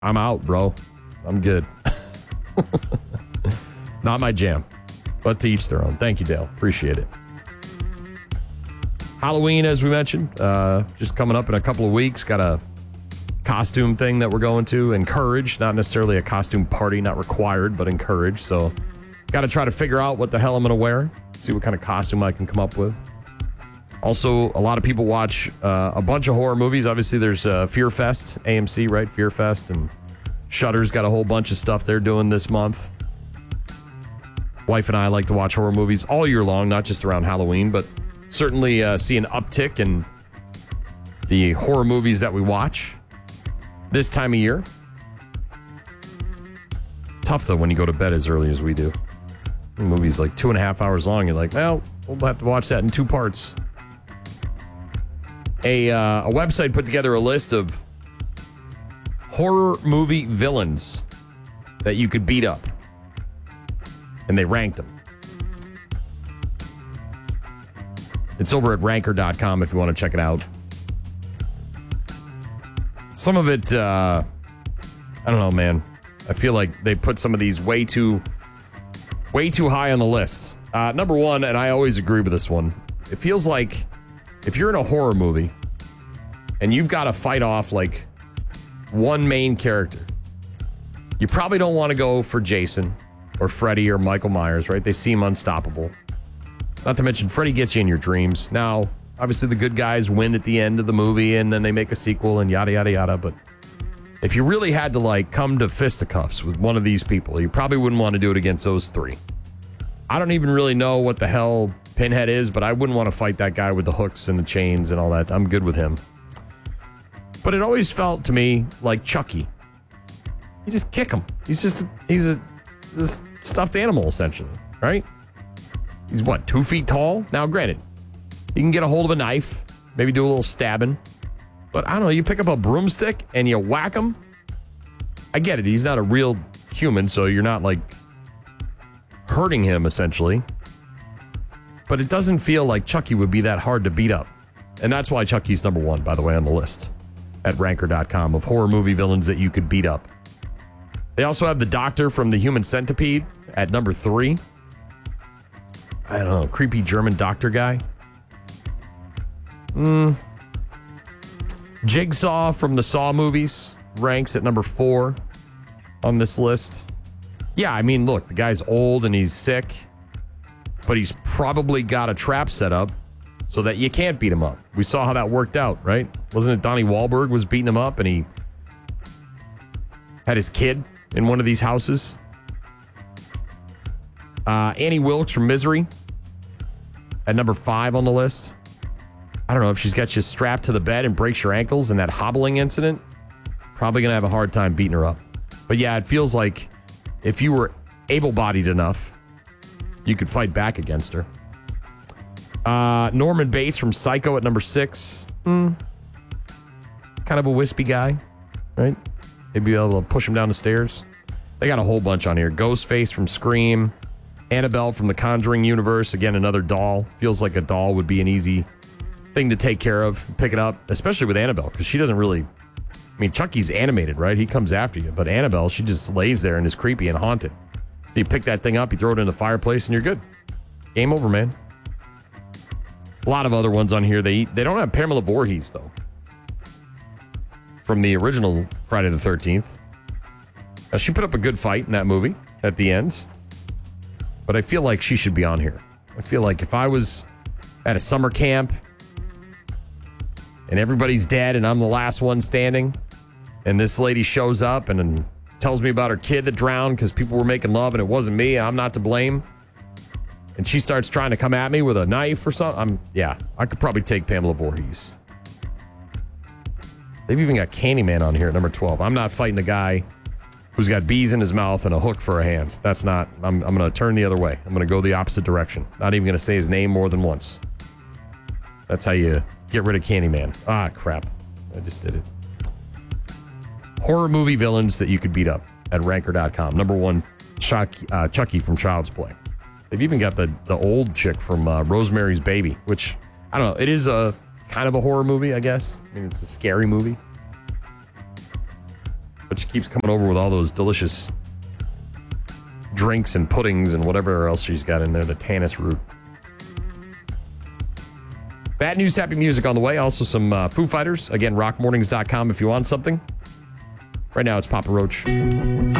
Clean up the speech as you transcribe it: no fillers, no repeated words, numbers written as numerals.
I'm out, bro. I'm good. Not my jam, but to each their own. Thank you, Dale. Appreciate it. Halloween, as we mentioned, just coming up in a couple of weeks. Got a costume thing that we're going to. Encouraged, not necessarily a costume party, not required, but encouraged. So got to try to figure out what the hell I'm going to wear. See what kind of costume I can come up with. Also, a lot of people watch a bunch of horror movies. Obviously, there's Fear Fest, AMC, right? Fear Fest, and Shudder's got a whole bunch of stuff they're doing this month. Wife and I like to watch horror movies all year long, not just around Halloween, but certainly see an uptick in the horror movies that we watch this time of year. Tough, though, when you go to bed as early as we do. The movie's like 2.5 hours long. You're like, well, we'll have to watch that in 2 parts. A website put together a list of horror movie villains that you could beat up. And they ranked them. It's over at ranker.com if you want to check it out. Some of it, I don't know, man. I feel like they put some of these way too high on the list. Number one, and I always agree with this one, it feels like if you're in a horror movie and you've got to fight off like one main character, you probably don't want to go for Jason or Freddy or Michael Myers, right? They seem unstoppable. Not to mention, Freddy gets you in your dreams. Now, obviously, the good guys win at the end of the movie, and then they make a sequel and yada, yada, yada. But if you really had to, like, come to fisticuffs with one of these people, you probably wouldn't want to do it against those three. I don't even really know what the hell Pinhead is, but I wouldn't want to fight that guy with the hooks and the chains and all that. I'm good with him. But it always felt to me like Chucky. You just kick him. He's a stuffed animal, essentially, right? He's what, 2 feet tall? Now, granted, you can get a hold of a knife, maybe do a little stabbing. But I don't know, you pick up a broomstick and you whack him. I get it. He's not a real human, so you're not like hurting him, essentially. But it doesn't feel like Chucky would be that hard to beat up. And that's why Chucky's number one, by the way, on the list at ranker.com of horror movie villains that you could beat up. They also have the Doctor from the Human Centipede at number 3. I don't know, creepy German doctor guy. Jigsaw from the Saw movies ranks at number 4 on this list. Yeah, I mean, look, the guy's old and he's sick, but he's probably got a trap set up so that you can't beat him up. We saw how that worked out, right? Wasn't it Donnie Wahlberg was beating him up and he had his kid in one of these houses? Annie Wilkes from Misery at number 5 on the list. I don't know if she's got you strapped to the bed and breaks your ankles in that hobbling incident. Probably going to have a hard time beating her up. But yeah, it feels like if you were able-bodied enough, you could fight back against her. Norman Bates from Psycho at number 6. Kind of a wispy guy, right? Maybe be able to push him down the stairs. They got a whole bunch on here. Ghostface from Scream. Annabelle from the Conjuring universe. Again, another doll. Feels like a doll would be an easy thing to take care of, pick it up, especially with Annabelle, because she doesn't really... I mean, Chucky's animated, right? He comes after you. But Annabelle, she just lays there and is creepy and haunted. So you pick that thing up, you throw it in the fireplace, and you're good. Game over, man. A lot of other ones on here. They don't have Pamela Voorhees, though. From the original Friday the 13th. Now, she put up a good fight in that movie at the end. But I feel like she should be on here. I feel like if I was at a summer camp and everybody's dead and I'm the last one standing and this lady shows up and tells me about her kid that drowned because people were making love and it wasn't me, I'm not to blame, and she starts trying to come at me with a knife or something, I could probably take Pamela Voorhees. They've even got Candyman on here at number 12. I'm not fighting a guy who's got bees in his mouth and a hook for a hand. That's not, I'm going to turn the other way. I'm going to go the opposite direction. Not even going to say his name more than once. That's how you get rid of Candyman. Ah, crap. I just did it. Horror movie villains that you could beat up at ranker.com. Number 1, Chucky from Child's Play. They've even got the old chick from Rosemary's Baby, which, I don't know, it is a kind of a horror movie, I guess. I mean, it's a scary movie. But She keeps coming over with all those delicious drinks and puddings and whatever else she's got in there, the Tanis root. Bad news, happy music on the way. Also some Foo Fighters. Again, rockmornings.com if you want something. Right now, it's Papa Roach.